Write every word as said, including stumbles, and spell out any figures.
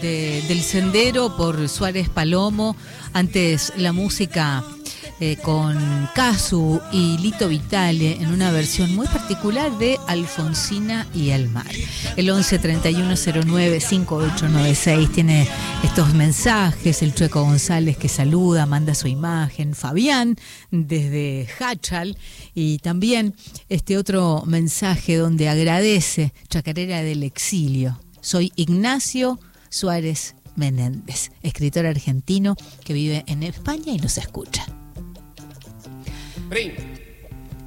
de, del Sendero por Suárez Palomo. Antes la música eh, con Casu y Lito Vitale en una versión muy particular de Alfonsina y el mar. El once treinta y uno cero nueve cincuenta y ocho noventa y seis tiene estos mensajes. El Chueco González que saluda, manda su imagen. Fabián desde Hachal. Y también este otro mensaje donde agradece Chacarera del Exilio. Soy Ignacio Suárez Menéndez, escritor argentino que vive en España y nos escucha. Brin.